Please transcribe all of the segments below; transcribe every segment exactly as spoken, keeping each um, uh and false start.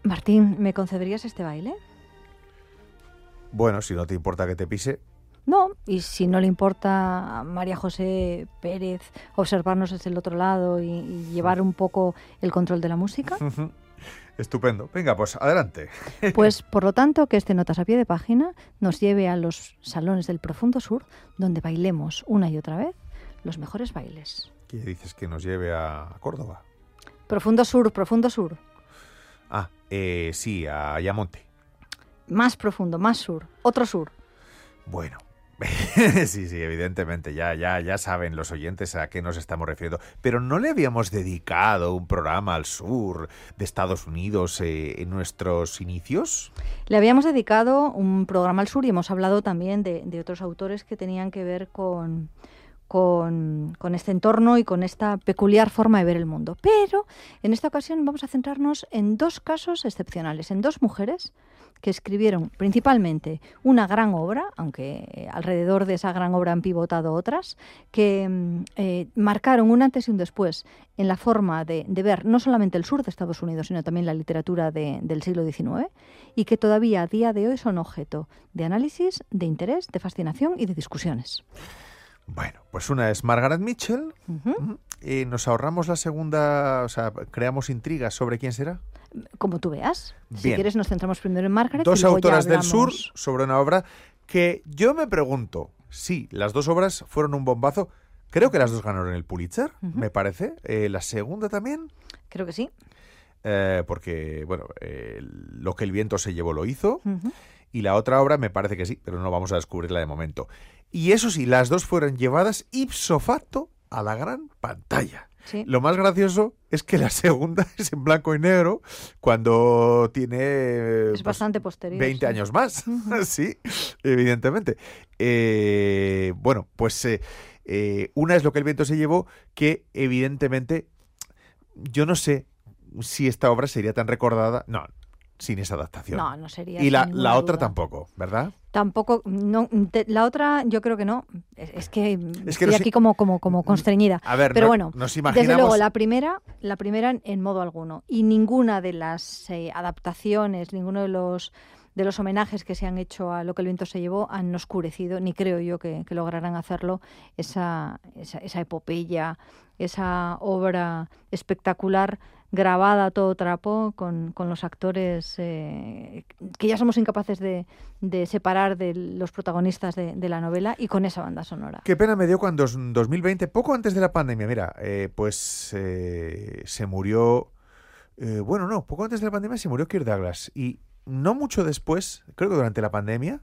Martín, ¿me concederías este baile? Bueno, si no te importa que te pise. No, y si no le importa a María José Pérez observarnos desde el otro lado y, y llevar un poco el control de la música. Estupendo. Venga, pues adelante. Pues por lo tanto, que este Notas a pie de página nos lleve a los salones del profundo sur, donde bailemos una y otra vez los mejores bailes. ¿Qué dices que nos lleve a Córdoba? Profundo sur, profundo sur. Ah, eh, sí, a Ayamonte. Más profundo, más sur, otro sur. Bueno, sí, sí, evidentemente, ya, ya, ya saben los oyentes a qué nos estamos refiriendo. Pero ¿no le habíamos dedicado un programa al sur de Estados Unidos eh, en nuestros inicios? Le habíamos dedicado un programa al sur y hemos hablado también de, de otros autores que tenían que ver con, con, con este entorno y con esta peculiar forma de ver el mundo. Pero en esta ocasión vamos a centrarnos en dos casos excepcionales, en dos mujeres que escribieron principalmente una gran obra, aunque alrededor de esa gran obra han pivotado otras, que eh, marcaron un antes y un después en la forma de, de ver no solamente el sur de Estados Unidos, sino también la literatura de, del siglo diecinueve, y que todavía a día de hoy son objeto de análisis, de interés, de fascinación y de discusiones. Bueno, pues una es Margaret Mitchell. Uh-huh. Eh, ¿Nos ahorramos la segunda, o sea, creamos intrigas sobre quién será? Como tú veas. Bien. Si quieres nos centramos primero en Margaret. Dos y luego autoras ya del hablamos... sur sobre una obra que yo me pregunto, sí, las dos obras fueron un bombazo. Creo que las dos ganaron el Pulitzer, uh-huh. me parece. Eh, la segunda también. Creo que sí. Eh, porque, bueno, eh, Lo que el viento se llevó lo hizo. Uh-huh. Y la otra obra me parece que sí, pero no vamos a descubrirla de momento. Y eso sí, las dos fueron llevadas ipso facto a la gran pantalla. Sí. Lo más gracioso es que la segunda es en blanco y negro cuando tiene es pues, bastante posterior, veinte sí. años más. Uh-huh. Sí, evidentemente. Eh, bueno, pues eh, eh, una es Lo que el viento se llevó, que evidentemente yo no sé si esta obra sería tan recordada. No, sin esa adaptación. No, no sería. Y la, sin la otra duda. tampoco, ¿verdad? Tampoco, no, te, la otra yo creo que no. Es, es que es estoy que aquí si, como, como, como constreñida. A ver, pero no, bueno, nos imaginamos... desde luego la primera, la primera en modo alguno. Y ninguna de las eh, adaptaciones, ninguno de los de los homenajes que se han hecho a Lo que el viento se llevó han oscurecido, ni creo yo que, que lograrán hacerlo, esa, esa, esa epopeya, esa obra espectacular grabada a todo trapo con, con los actores eh, que ya somos incapaces de, de separar de los protagonistas de, de la novela, y con esa banda sonora. Qué pena me dio cuando en dos mil veinte, poco antes de la pandemia, mira, eh, pues eh, se murió, eh, bueno, no, poco antes de la pandemia se murió Kirk Douglas, y no mucho después, creo que durante la pandemia,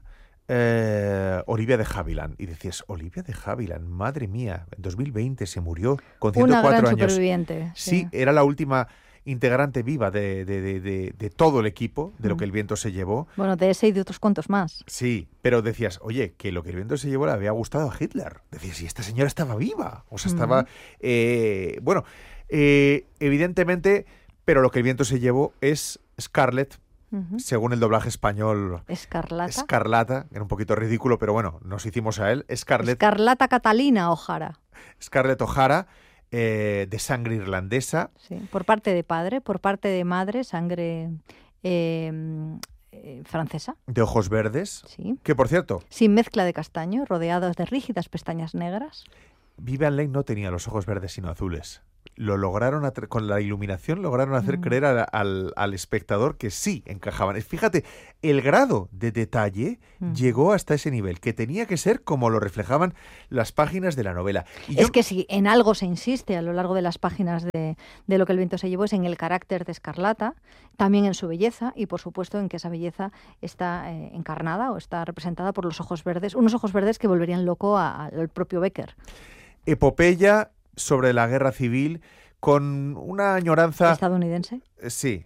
eh, Olivia de Havilland. Y decías, Olivia de Havilland, madre mía, en dos mil veinte se murió con ciento cuatro Una gran años. Superviviente. Sí, sí, era la última integrante viva de, de, de, de, de todo el equipo, de Lo que el viento se llevó. Bueno, de ese y de otros cuantos más. Sí, pero decías, oye, que Lo que el viento se llevó le había gustado a Hitler. Decías, y esta señora estaba viva. O sea, estaba... Uh-huh. eh, bueno, eh, evidentemente, pero Lo que el viento se llevó es Scarlett, uh-huh. según el doblaje español. Escarlata. Escarlata, era un poquito ridículo, pero bueno, nos hicimos a él. Scarlett. Escarlata Catalina O'Hara. Scarlett O'Hara. Eh, de sangre irlandesa. Sí, por parte de padre, por parte de madre, sangre eh, eh, francesa. De ojos verdes. Sí. Que, por cierto... Sin mezcla de castaño, rodeados de rígidas pestañas negras. Vivian Leigh no tenía los ojos verdes sino azules. Lo lograron, atre- con la iluminación, lograron hacer mm. creer al, al, al espectador que sí encajaban. Fíjate, el grado de detalle mm. llegó hasta ese nivel, que tenía que ser como lo reflejaban las páginas de la novela. Y es yo... que si en algo se insiste a lo largo de las páginas de, de Lo que el viento se llevó, es en el carácter de Escarlata, también en su belleza, y por supuesto en que esa belleza está eh, encarnada o está representada por los ojos verdes, unos ojos verdes que volverían loco a, a, al propio Becker. Epopeya sobre la guerra civil, con una añoranza... ¿Estadounidense? Eh, sí,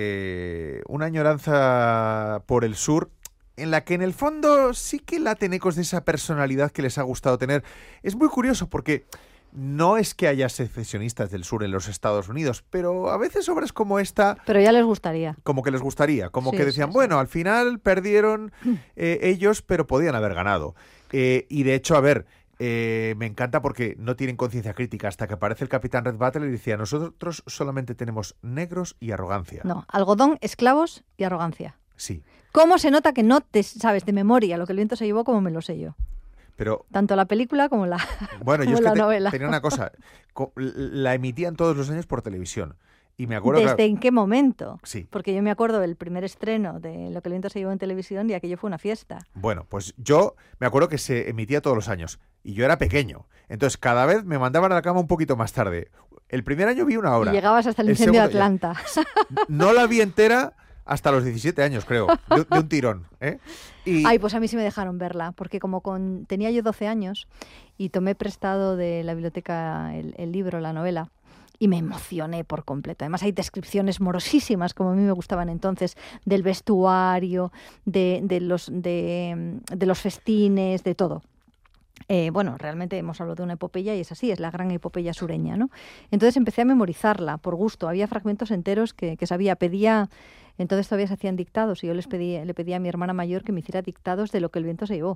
eh, una añoranza por el sur, en la que en el fondo sí que laten ecos de esa personalidad que les ha gustado tener. Es muy curioso porque no es que haya secesionistas del sur en los Estados Unidos, pero a veces obras como esta... Pero ya les gustaría. Como que les gustaría, como sí, que decían, sí, bueno, sí. al final perdieron eh, ellos, pero podían haber ganado. Eh, y de hecho, a ver... eh, me encanta porque no tienen conciencia crítica. Hasta que aparece el Capitán Red Battle y decía, nosotros solamente tenemos negros y arrogancia. No, algodón, esclavos y arrogancia. Sí. ¿Cómo se nota que no te sabes de memoria lo que el viento se llevó como me lo sé yo? Pero, tanto la película como la, bueno, como yo es la que te, novela. tenía una cosa, la emitían todos los años por televisión. Y me acuerdo ¿Desde que, en qué momento? Sí. Porque yo me acuerdo del primer estreno de Lo que el viento se llevó en televisión y aquello fue una fiesta. Bueno, pues yo me acuerdo que se emitía todos los años y yo era pequeño. Entonces cada vez me mandaban a la cama un poquito más tarde. El primer año vi una hora. Y llegabas hasta el, el incendio segundo, de Atlanta. Ya, no la vi entera hasta los diecisiete años, creo, de, de un tirón. ¿eh? Y... Ay, pues a mí sí me dejaron verla, porque como con tenía yo doce años y tomé prestado de la biblioteca el, el libro, la novela, y me emocioné por completo. Además hay descripciones morosísimas, como a mí me gustaban entonces, del vestuario, de, de, los, de, de los festines, de todo. Eh, bueno, realmente hemos hablado de una epopeya y es así, es la gran epopeya sureña, ¿no? Entonces empecé a memorizarla por gusto. Había fragmentos enteros que, que sabía, pedía... Entonces todavía se hacían dictados y yo les pedí, le pedí a mi hermana mayor que me hiciera dictados de Lo que el viento se llevó.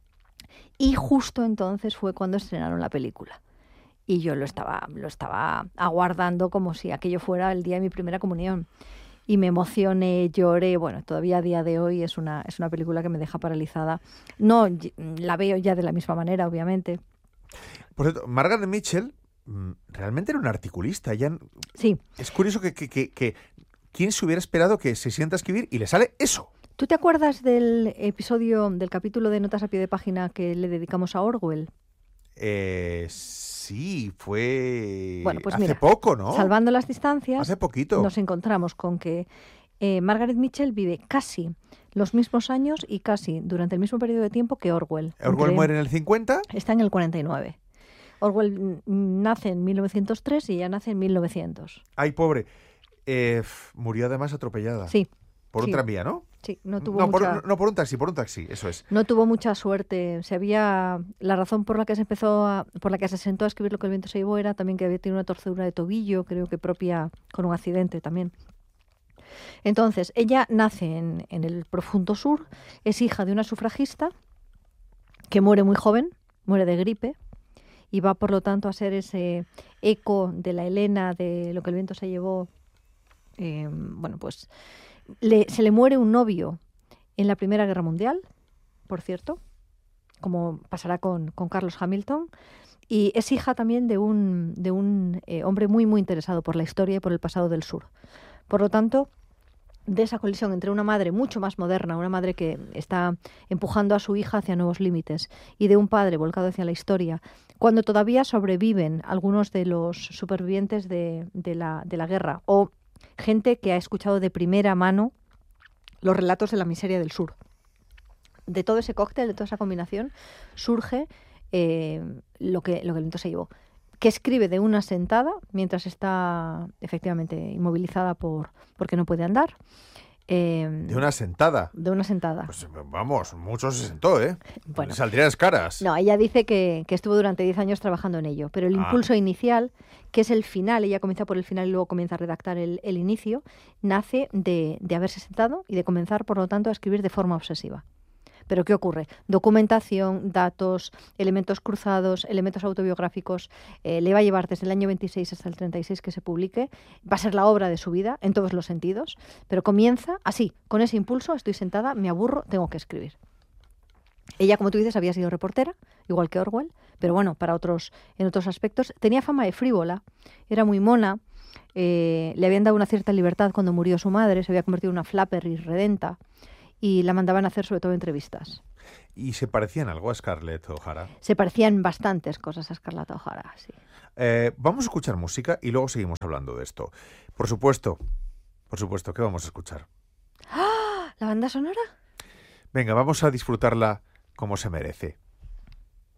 Y justo entonces fue cuando estrenaron la película. Y yo lo estaba, lo estaba aguardando como si aquello fuera el día de mi primera comunión. Y me emocioné, lloré. Bueno, todavía a día de hoy es una, es una película que me deja paralizada. No la veo ya de la misma manera, obviamente. Por cierto, Margaret Mitchell realmente era una articulista. Ella, sí. Es curioso que, que, que, que quién se hubiera esperado que se sienta a escribir y le sale eso. ¿Tú te acuerdas del episodio, del capítulo de Notas a pie de página que le dedicamos a Orwell? Eh, sí, fue bueno, pues hace mira, poco, ¿no? Salvando las distancias, hace poquito. Nos encontramos con que eh, Margaret Mitchell vive casi los mismos años y casi durante el mismo periodo de tiempo que Orwell. Orwell entre, muere en el cincuenta. Está en el cuarenta y nueve. Orwell nace en mil novecientos tres y ella nace en mil novecientos. Ay, pobre. Eh, murió además atropellada. Sí. Por sí. un tranvía, ¿no? Sí, no tuvo no, mucha... por, no, por un taxi, por un taxi, eso es. No tuvo mucha suerte. Se había... La razón por la que se empezó a... por la que se sentó a escribir Lo que el viento se llevó era también que había tenido una torcedura de tobillo, creo que propia con un accidente también. Entonces, ella nace en, en el profundo sur, es hija de una sufragista que muere muy joven, muere de gripe, y va por lo tanto a ser ese eco de la Helena, de Lo que el viento se llevó. Eh, bueno, pues le, se le muere un novio en la Primera Guerra Mundial, por cierto, como pasará con, con Carlos Hamilton, y es hija también de un, de un eh, hombre muy, muy interesado por la historia y por el pasado del sur. Por lo tanto, de esa colisión entre una madre mucho más moderna, una madre que está empujando a su hija hacia nuevos límites, y de un padre volcado hacia la historia, cuando todavía sobreviven algunos de los supervivientes de, de, la, de la guerra, o gente que ha escuchado de primera mano los relatos de la miseria del sur. De todo ese cóctel, de toda esa combinación, surge eh, lo que, lo que el viento se llevó, que escribe de una sentada mientras está efectivamente inmovilizada por porque no puede andar. Eh, ¿De una sentada? De una sentada. Pues vamos, mucho se sentó, ¿eh? Bueno, saldrían caras. No, ella dice que, que estuvo durante diez años trabajando en ello, pero el ah. impulso inicial, que es el final, ella comienza por el final y luego comienza a redactar el, el inicio, nace de, de haberse sentado y de comenzar, por lo tanto, a escribir de forma obsesiva. ¿Pero qué ocurre? Documentación, datos, elementos cruzados, elementos autobiográficos. Eh, le va a llevar desde el año veintiséis hasta el treinta y seis que se publique. Va a ser la obra de su vida, en todos los sentidos. Pero comienza así, con ese impulso, estoy sentada, me aburro, tengo que escribir. Ella, como tú dices, había sido reportera, igual que Orwell, pero bueno, para otros, en otros aspectos. Tenía fama de frívola, era muy mona, eh, le habían dado una cierta libertad cuando murió su madre, se había convertido en una flapper irredenta, y la mandaban a hacer sobre todo entrevistas. ¿Y se parecían algo a Scarlett O'Hara? Se parecían bastantes cosas a Scarlett O'Hara, sí. Eh, vamos a escuchar música y luego seguimos hablando de esto. Por supuesto, por supuesto, ¿qué vamos a escuchar? ¡Ah! ¿La banda sonora? Venga, vamos a disfrutarla como se merece.